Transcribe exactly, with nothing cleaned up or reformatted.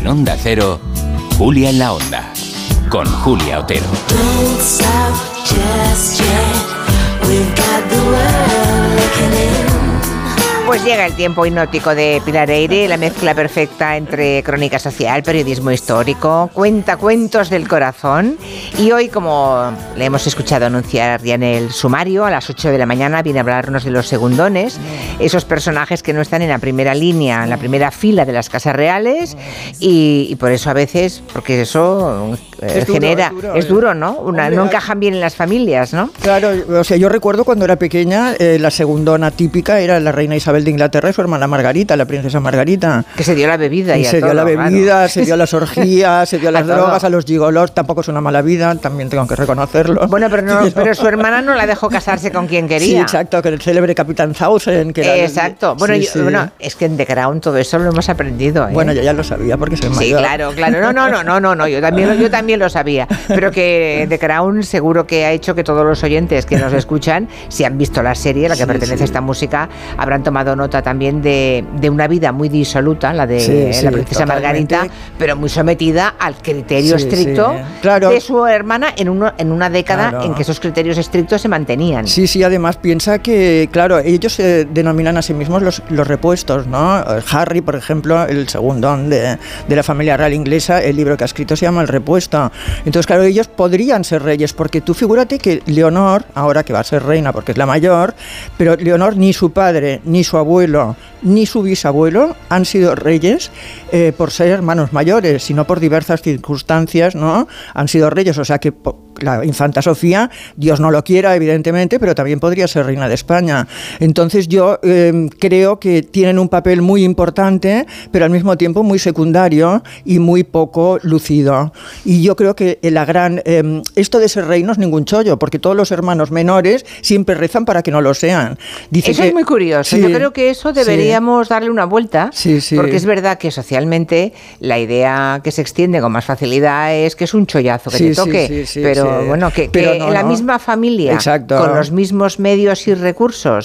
En Onda Cero, Julia en la Onda, con Julia Otero. Pues llega el tiempo hipnótico de Pilar Eyre, la mezcla perfecta entre crónica social, periodismo histórico, cuentacuentos del corazón. Y hoy, como le hemos escuchado anunciar ya en el sumario, a las ocho de la mañana viene a hablarnos de los segundones, esos personajes que no están en la primera línea, en la primera fila de las casas reales, y, y por eso a veces, porque eso eh, es genera, duro, es duro, es duro, ¿no? Una, Hombre, no encajan bien en las familias, ¿no? Claro, o sea, yo recuerdo cuando era pequeña, eh, la segundona típica era la reina Isabel de Inglaterra y su hermana Margarita, la princesa Margarita. Que se dio la bebida y, y a se todo, dio la bebida, claro. se dio las orgías, se dio las a drogas, todo. a los gigolos, tampoco es una mala vida, también tengo que reconocerlo. Bueno, pero, no, pero su hermana no la dejó casarse con quien quería. Sí, exacto, que el célebre Capitán Thousand. Que era eh, exacto. Bueno, sí, yo, sí. bueno, es que en The Crown todo eso lo hemos aprendido, ¿eh? Bueno, yo ya lo sabía porque soy mayor. Sí, claro, claro. No, no, no, no, no, no. Yo también, yo también lo sabía. Pero que The Crown seguro que ha hecho que todos los oyentes que nos escuchan, si han visto la serie a la que sí, pertenece sí. esta música, habrán tomado nota también de, de una vida muy disoluta, la de Sí, sí, la princesa totalmente. Margarita, pero muy sometida al criterio Sí, estricto sí. Claro. de su hermana en, uno, en una década Claro. en que esos criterios estrictos se mantenían. Sí, sí, además piensa que, claro, ellos se denominan a sí mismos los, los repuestos, ¿no? Harry, por ejemplo, el segundón de, de la familia real inglesa, el libro que ha escrito se llama El Repuesto. Entonces, claro, ellos podrían ser reyes, porque tú figúrate que Leonor, ahora que va a ser reina porque es la mayor, pero Leonor ni su padre, ni su abuelo, ni su bisabuelo han sido reyes eh, por ser hermanos mayores, sino por diversas circunstancias, ¿no? Han sido reyes, o sea que la infanta Sofía, Dios no lo quiera, evidentemente, pero también podría ser reina de España. Entonces yo eh, creo que tienen un papel muy importante, pero al mismo tiempo muy secundario y muy poco lucido. Y yo creo que la gran... Eh, esto de ser rey no es ningún chollo, porque todos los hermanos menores siempre rezan para que no lo sean. Dice eso que, es muy curioso. sí, Yo creo que eso deberíamos sí. darle una vuelta, sí, sí. porque es verdad que socialmente la idea que se extiende con más facilidad es que es un chollazo que sí, te toque, sí, sí, sí, pero sí. bueno, que, pero que no, en la no. misma familia, Exacto. con los mismos medios y recursos,